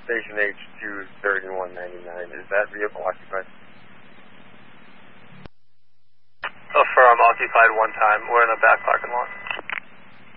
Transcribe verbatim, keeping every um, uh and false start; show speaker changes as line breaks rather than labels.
Station H two thirty-one ninety-nine. Is that vehicle occupied?
Affirm, occupied one time. We're in a back parking lot.